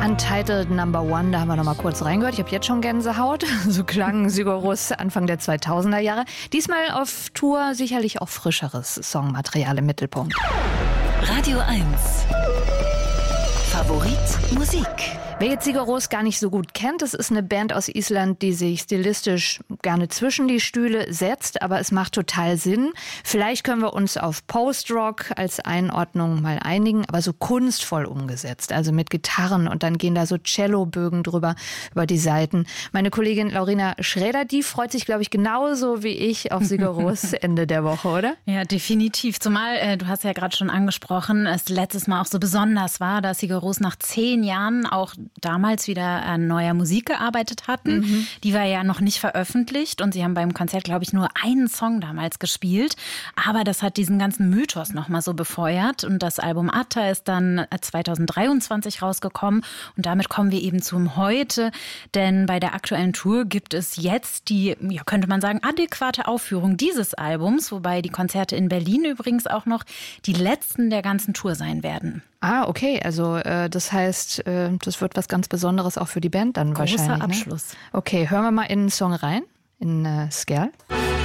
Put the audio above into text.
Untitled Number One, da haben wir noch mal kurz reingehört. Ich habe jetzt schon Gänsehaut. So klang Sigur Rós Anfang der 2000er Jahre. Diesmal auf Tour sicherlich auch frischeres Songmaterial im Mittelpunkt. Radio 1. Favorit Musik. Wer jetzt Sigur Rós gar nicht so gut kennt, das ist eine Band aus Island, die sich stilistisch gerne zwischen die Stühle setzt, aber es macht total Sinn. Vielleicht können wir uns auf Post-Rock als Einordnung mal einigen, aber so kunstvoll umgesetzt, also mit Gitarren und dann gehen da so Cellobögen drüber über die Seiten. Meine Kollegin Laurina Schräder, die freut sich, glaube ich, genauso wie ich auf Sigur Rós Ende der Woche, oder? Ja, definitiv. Zumal, du hast ja gerade schon angesprochen, es letztes Mal auch so besonders war, dass Sigur Rós nach 10 Jahren auch damals wieder an neuer Musik gearbeitet hatten. Die war ja noch nicht veröffentlicht und sie haben beim Konzert, glaube ich, nur einen Song damals gespielt. Aber das hat diesen ganzen Mythos nochmal so befeuert und das Album Atta ist dann 2023 rausgekommen und damit kommen wir eben zum Heute, denn bei der aktuellen Tour gibt es jetzt die, ja, könnte man sagen, adäquate Aufführung dieses Albums, wobei die Konzerte in Berlin übrigens auch noch die letzten der ganzen Tour sein werden. Ah, okay, also das heißt, das wird was ganz Besonderes auch für die Band dann wahrscheinlich. Großer Abschluss. Ne? Okay, hören wir mal in den Song rein, in Skjal.